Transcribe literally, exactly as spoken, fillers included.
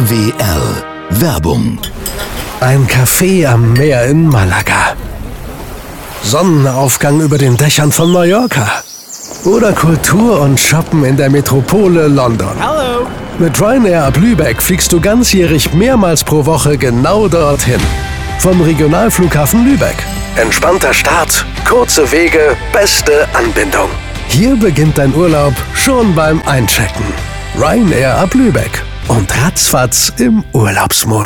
W R Werbung. Ein Café am Meer in Malaga. Sonnenaufgang über den Dächern von Mallorca. Oder Kultur und Shoppen in der Metropole London. Hallo. Mit Ryanair ab Lübeck fliegst du ganzjährig mehrmals pro Woche genau dorthin. Vom Regionalflughafen Lübeck. Entspannter Start, kurze Wege, beste Anbindung. Hier beginnt dein Urlaub schon beim Einchecken. Ryanair ab Lübeck und ratzfatz im Urlaubsmodus.